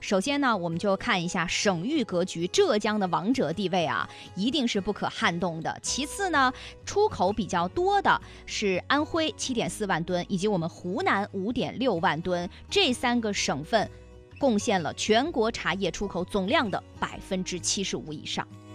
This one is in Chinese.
首先呢，我们就看一下省域格局，浙江的王者地位啊，一定是不可撼动的。其次呢，出口比较多的是安徽7.4万吨，以及我们湖南5.6万吨，这3个省份贡献了全国茶叶出口总量的75%以上。